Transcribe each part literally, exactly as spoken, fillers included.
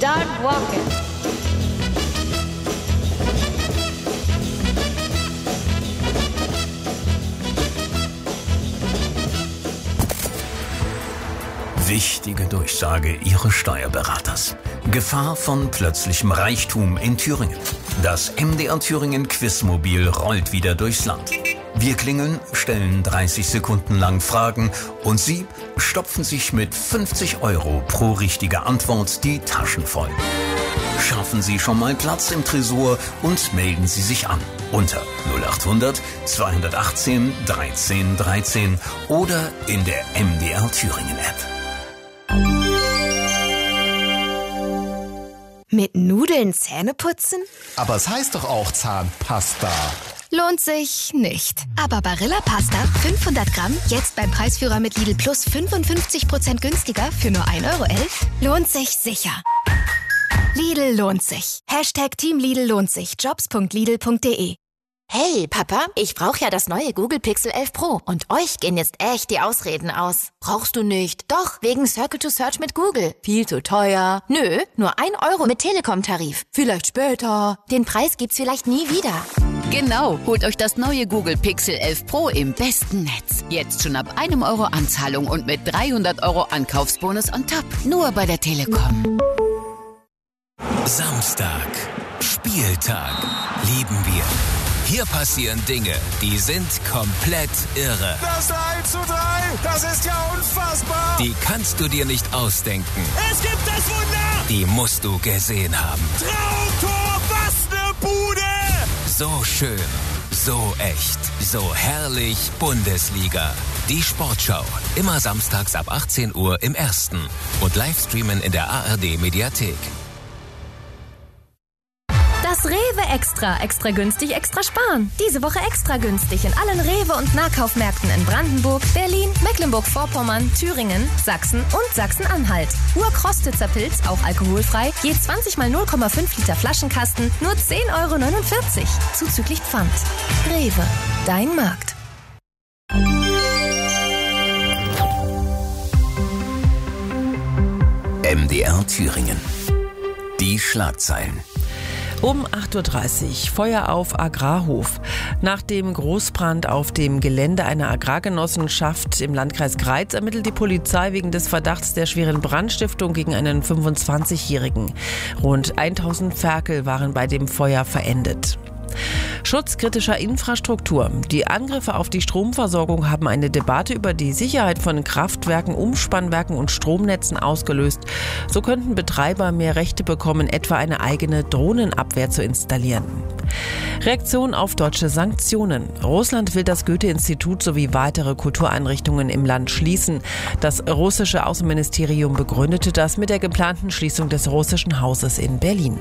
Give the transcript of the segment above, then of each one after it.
Start walking. Wichtige Durchsage Ihres Steuerberaters. Gefahr von plötzlichem Reichtum in Thüringen. Das M D R Thüringen Quizmobil rollt wieder durchs Land. Wir klingeln, stellen dreißig Sekunden lang Fragen und Sie stopfen sich mit fünfzig Euro pro richtige Antwort die Taschen voll. Schaffen Sie schon mal Platz im Tresor und melden Sie sich an unter null acht hundert zweihundertachtzehn dreizehn dreizehn oder in der M D R Thüringen App. Mit Nudeln Zähne putzen? Aber es heißt doch auch Zahnpasta. Lohnt sich nicht. Aber Barilla Pasta fünfhundert Gramm, jetzt beim Preisführer mit Lidl Plus fünfundfünfzig Prozent günstiger für nur ein Euro elf, lohnt sich sicher. Lidl lohnt sich. Hashtag Team Lidl lohnt sich. jobs punkt lidl punkt de. Hey, Papa, ich brauche ja das neue Google Pixel elf Pro. Und euch gehen jetzt echt die Ausreden aus. Brauchst du nicht? Doch, wegen Circle to Search mit Google. Viel zu teuer. Nö, nur ein Euro mit Telekom-Tarif. Vielleicht später. Den Preis gibt's vielleicht nie wieder. Genau, holt euch das neue Google Pixel elf Pro im besten Netz. Jetzt schon ab einem Euro Anzahlung und mit dreihundert Euro Ankaufsbonus on top. Nur bei der Telekom. Samstag, Spieltag, lieben wir. Hier passieren Dinge, die sind komplett irre. Das eins zu drei, das ist ja unfassbar. Die kannst du dir nicht ausdenken. Es gibt das Wunder. Die musst du gesehen haben. Traumtor, was ne Bude. So schön, so echt, so herrlich Bundesliga. Die Sportschau, immer samstags ab achtzehn Uhr im Ersten und Livestreamen in der A R D Mediathek. Das Rewe Extra. Extra günstig, extra sparen. Diese Woche extra günstig in allen Rewe- und Nahkaufmärkten in Brandenburg, Berlin, Mecklenburg-Vorpommern, Thüringen, Sachsen und Sachsen-Anhalt. Urkrostitzer Pilz, auch alkoholfrei, je zwanzig mal null Komma fünf Liter Flaschenkasten, nur zehn Euro neunundvierzig. Zuzüglich Pfand. Rewe, dein Markt. M D R Thüringen. Die Schlagzeilen. Um acht Uhr dreißig, Feuer auf Agrarhof. Nach dem Großbrand auf dem Gelände einer Agrargenossenschaft im Landkreis Greiz ermittelt die Polizei wegen des Verdachts der schweren Brandstiftung gegen einen fünfundzwanzigjährigen. Rund tausend Ferkel waren bei dem Feuer verendet. Schutz kritischer Infrastruktur. Die Angriffe auf die Stromversorgung haben eine Debatte über die Sicherheit von Kraftwerken, Umspannwerken und Stromnetzen ausgelöst. So könnten Betreiber mehr Rechte bekommen, etwa eine eigene Drohnenabwehr zu installieren. Reaktion auf deutsche Sanktionen. Russland will das Goethe-Institut sowie weitere Kultureinrichtungen im Land schließen. Das russische Außenministerium begründete das mit der geplanten Schließung des russischen Hauses in Berlin.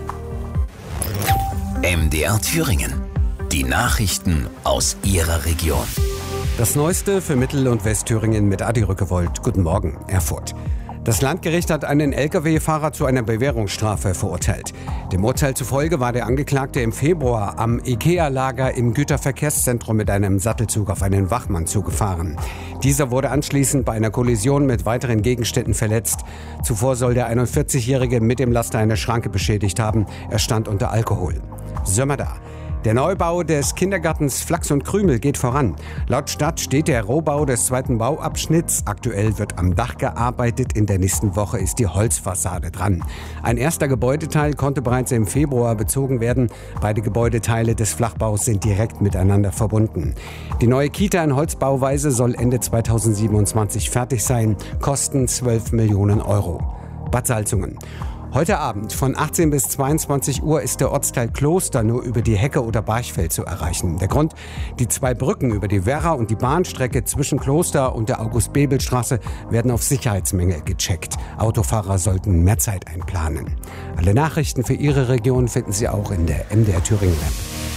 M D R Thüringen. Die Nachrichten aus Ihrer Region. Das Neueste für Mittel- und Westthüringen mit Adi Rückewold. Guten Morgen, Erfurt. Das Landgericht hat einen L K W-Fahrer zu einer Bewährungsstrafe verurteilt. Dem Urteil zufolge war der Angeklagte im Februar am IKEA-Lager im Güterverkehrszentrum mit einem Sattelzug auf einen Wachmann zugefahren. Dieser wurde anschließend bei einer Kollision mit weiteren Gegenständen verletzt. Zuvor soll der einundvierzigjährige mit dem Laster eine Schranke beschädigt haben. Er stand unter Alkohol. Sömmerda. Der Neubau des Kindergartens Flachs und Krümel geht voran. Laut Stadt steht der Rohbau des zweiten Bauabschnitts. Aktuell wird am Dach gearbeitet. In der nächsten Woche ist die Holzfassade dran. Ein erster Gebäudeteil konnte bereits im Februar bezogen werden. Beide Gebäudeteile des Flachbaus sind direkt miteinander verbunden. Die neue Kita in Holzbauweise soll Ende zweitausendsiebenundzwanzig fertig sein. Kosten zwölf Millionen Euro. Bad Salzungen. Heute Abend von achtzehn bis zweiundzwanzig Uhr ist der Ortsteil Kloster nur über die Hecke oder Barchfeld zu erreichen. Der Grund: die zwei Brücken über die Werra und die Bahnstrecke zwischen Kloster und der August-Bebel-Straße werden auf Sicherheitsmängel gecheckt. Autofahrer sollten mehr Zeit einplanen. Alle Nachrichten für Ihre Region finden Sie auch in der M D R Thüringen App.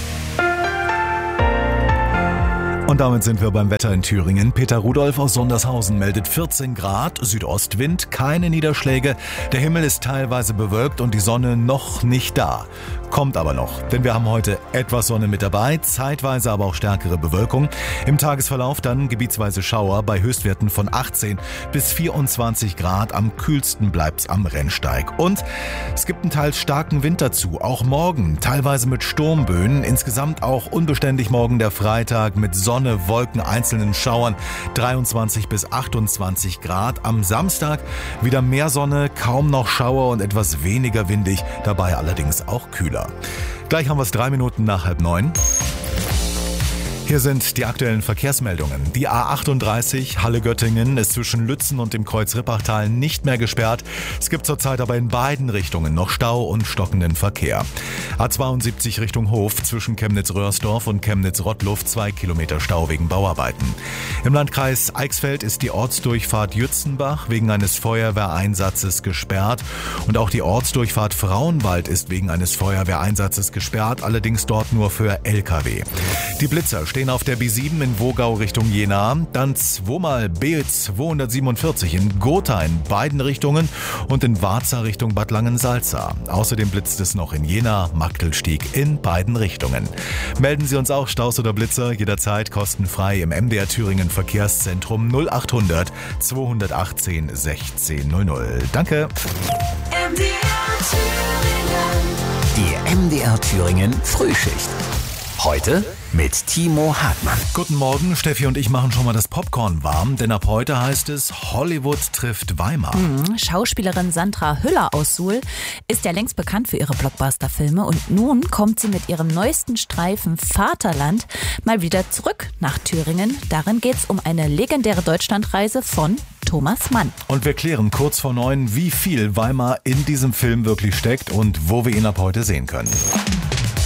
Und damit sind wir beim Wetter in Thüringen. Peter Rudolph aus Sondershausen meldet vierzehn Grad, Südostwind, keine Niederschläge. Der Himmel ist teilweise bewölkt und die Sonne noch nicht da. kommt aber noch, denn wir haben heute etwas Sonne mit dabei, zeitweise aber auch stärkere Bewölkung. Im Tagesverlauf dann gebietsweise Schauer bei Höchstwerten von achtzehn bis vierundzwanzig Grad. Am kühlsten bleibt's am Rennsteig. Und es gibt einen teils starken Wind dazu, auch morgen, teilweise mit Sturmböen. Insgesamt auch unbeständig morgen der Freitag mit Sonne, Wolken, einzelnen Schauern, dreiundzwanzig bis achtundzwanzig Grad. Am Samstag wieder mehr Sonne, kaum noch Schauer und etwas weniger windig, dabei allerdings auch kühler. Gleich haben wir es drei Minuten nach halb neun. Hier sind die aktuellen Verkehrsmeldungen. Die A achtunddreißig Halle-Göttingen ist zwischen Lützen und dem Kreuz Rippachtal nicht mehr gesperrt. Es gibt zurzeit aber in beiden Richtungen noch Stau und stockenden Verkehr. A zweiundsiebzig Richtung Hof zwischen Chemnitz-Röhrsdorf und Chemnitz-Rottluff zwei Kilometer Stau wegen Bauarbeiten. Im Landkreis Eichsfeld ist die Ortsdurchfahrt Jützenbach wegen eines Feuerwehreinsatzes gesperrt. Und auch die Ortsdurchfahrt Frauenwald ist wegen eines Feuerwehreinsatzes gesperrt, allerdings dort nur für L K W. Die Blitzer stehen auf der B sieben in Wogau Richtung Jena, dann zweimal B zweihundertsiebenundvierzig in Gotha in beiden Richtungen und in Varza Richtung Bad Langensalza. Außerdem blitzt es noch in Jena, Magdelstieg in beiden Richtungen. Melden Sie uns auch Staus oder Blitzer jederzeit kostenfrei im M D R Thüringen Verkehrszentrum null achthundert zweihundertachtzehn sechzehn null null. Danke. M D R Thüringen. Die M D R Thüringen Frühschicht. Heute mit Timo Hartmann. Guten Morgen, Steffi und ich machen schon mal das Popcorn warm, denn ab heute heißt es Hollywood trifft Weimar. Mhm. Schauspielerin Sandra Hüller aus Suhl ist ja längst bekannt für ihre Blockbuster-Filme und nun kommt sie mit ihrem neuesten Streifen Vaterland mal wieder zurück nach Thüringen. Darin geht es um eine legendäre Deutschlandreise von Thomas Mann. Und wir klären kurz vor neun, wie viel Weimar in diesem Film wirklich steckt und wo wir ihn ab heute sehen können.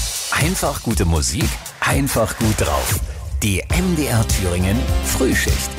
Einfach gute Musik, einfach gut drauf. Die M D R Thüringen Frühschicht.